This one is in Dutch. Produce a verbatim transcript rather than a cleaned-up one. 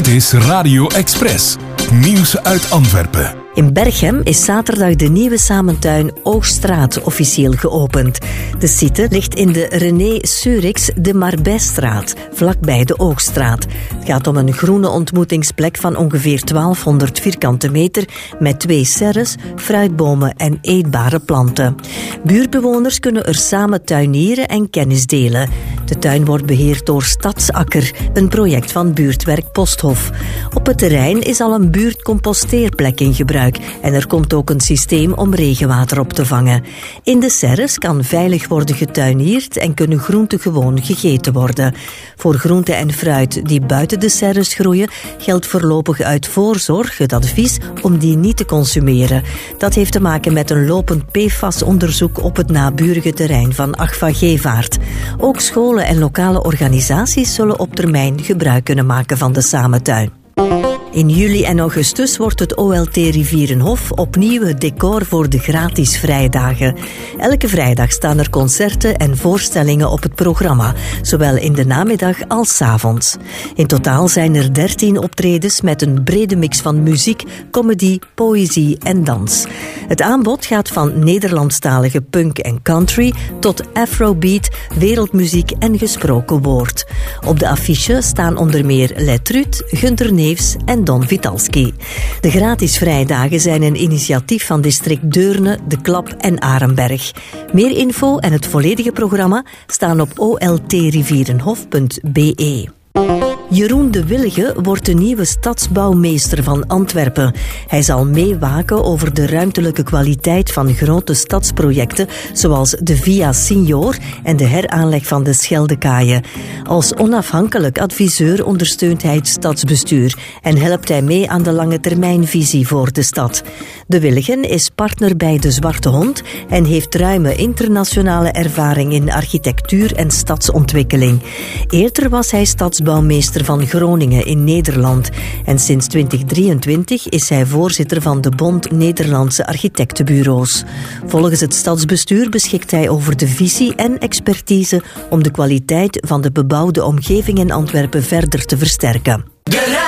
Dit is Radio Express. Nieuws uit Antwerpen. In Berchem is zaterdag de nieuwe samentuin Oogstraat officieel geopend. De site ligt in de René Surix de Marbijstraat, vlakbij de Oogstraat. Het gaat om een groene ontmoetingsplek van ongeveer twaalfhonderd vierkante meter met twee serres, fruitbomen en eetbare planten. Buurtbewoners kunnen er samen tuinieren en kennis delen. De tuin wordt beheerd door Stadsakker, een project van buurtwerk Posthof. Op het terrein is al een buurtcomposteerplek in gebruik. En er komt ook een systeem om regenwater op te vangen. In de serres kan veilig worden getuinierd en kunnen groenten gewoon gegeten worden. Voor groente en fruit die buiten de serres groeien, geldt voorlopig uit voorzorg het advies om die niet te consumeren. Dat heeft te maken met een lopend P F A S-onderzoek op het naburige terrein van Agfa Gevaart. Ook scholen en lokale organisaties zullen op termijn gebruik kunnen maken van de samentuin. In juli en augustus wordt het O L T Rivierenhof opnieuw het decor voor de gratis vrijdagen. Elke vrijdag staan er concerten en voorstellingen op het programma, zowel in de namiddag als 's avonds. In totaal zijn er dertien optredens met een brede mix van muziek, comedy, poëzie en dans. Het aanbod gaat van Nederlandstalige punk en country tot afrobeat, wereldmuziek en gesproken woord. Op de affiche staan onder meer Letruut, Gunter Neefs en Don Vitalski. De gratis vrijdagen zijn een initiatief van district Deurne, De Klap en Arenberg. Meer info en het volledige programma staan op o l t rivierenhof punt b e. Jeroen de Willige wordt de nieuwe stadsbouwmeester van Antwerpen. Hij zal meewaken over de ruimtelijke kwaliteit van grote stadsprojecten, zoals de Via Signor en de heraanleg van de Scheldekaaien. Als onafhankelijk adviseur ondersteunt hij het stadsbestuur en helpt hij mee aan de lange termijnvisie voor de stad. De Willigen is partner bij De Zwarte Hond en heeft ruime internationale ervaring in architectuur en stadsontwikkeling. Eerder was hij stadsbouwmeester van Groningen in Nederland en sinds twintig drieëntwintig is hij voorzitter van de Bond Nederlandse Architectenbureaus. Volgens het stadsbestuur beschikt hij over de visie en expertise om de kwaliteit van de bebouwde omgeving in Antwerpen verder te versterken.